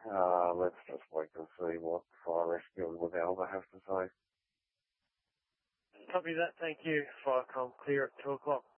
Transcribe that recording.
Let's just wait and see what Fire Rescue and Alba have to say. Copy that. Thank you. Fire com clear at 2 o'clock.